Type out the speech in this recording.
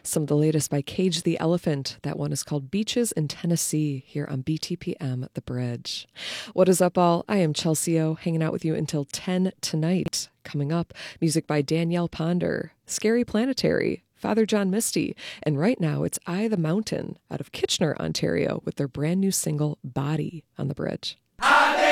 Some of the latest by Cage the Elephant. That one is called Beaches in Tennessee here on BTPM The Bridge. What is up, all? I am Chelsea O, hanging out with you until 10 tonight. Coming up, music by Danielle Ponder, Scary Planetary, Father John Misty, and right now it's I the Mountain out of Kitchener, Ontario with their brand new single Body on The Bridge.